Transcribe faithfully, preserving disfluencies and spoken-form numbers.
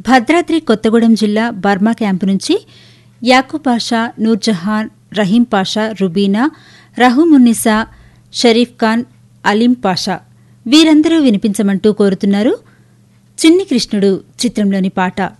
భద్రాద్రి కొత్తగూడెం జిల్లా Burma camp నుంచి యాకూబ్ పాషా, నూర్జహాన్, రహీం పాషా, రుబీనా, రహూమున్నిసా, షరీఫ్ ఖాన్, అలీం పాషా వీరందరూ వినిపించమంటూ కోరుతున్నారు. చిన్ని కృష్ణుడు చిత్రంలోని పాట.